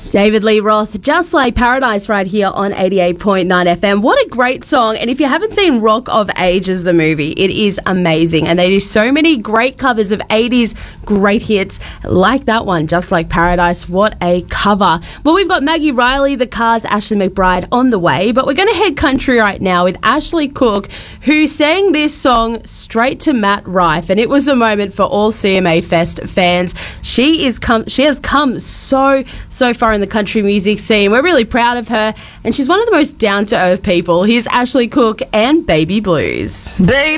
David Lee Roth, Just Like Paradise, right here on 88.9 FM. What a great song. And if you haven't seen Rock of Ages, the movie, it is amazing. And they do so many great covers of 80s great hits like that one, Just Like Paradise. What a cover. Well, we've got Maggie Riley, The Cars, Ashley McBryde on the way. But we're going to head country right now with Ashley Cook, who sang this song straight to Matt Rife. And it was a moment for all CMA Fest fans. She has come so far in the country music scene. We're really proud of her, and she's one of the most down-to-earth people. Here's Ashley Cook and Baby Blues. Baby